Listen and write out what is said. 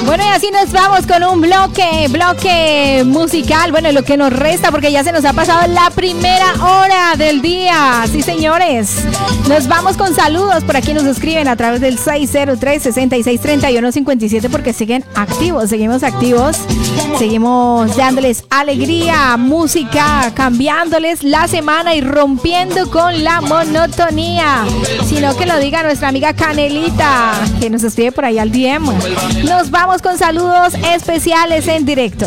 Bueno, y así nos vamos con un bloque musical. Bueno, lo que nos resta, porque ya se nos ha pasado la primera hora del día. Sí, señores. Nos vamos con saludos. Por aquí nos escriben a través del 603-6631-57 porque siguen activos, seguimos activos. Seguimos dándoles alegría, música, cambiándoles la semana y rompiendo con la monotonía. Sino que lo diga nuestra amiga Canelita, que nos escribe por ahí al DM. Nos vamos con saludos especiales en directo.